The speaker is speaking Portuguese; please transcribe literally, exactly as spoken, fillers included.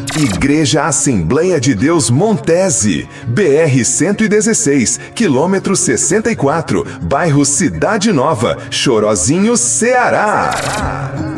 Igreja Assembleia de Deus Montese, B R cento e dezesseis, quilômetro sessenta e quatro, bairro Cidade Nova, Chorozinho, Ceará.